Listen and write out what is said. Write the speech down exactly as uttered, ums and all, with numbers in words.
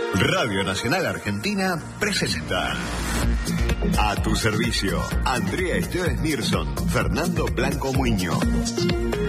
Radio Nacional Argentina presenta A tu servicio, Andrea Esteves Mirson, Fernando Blanco Muñoz.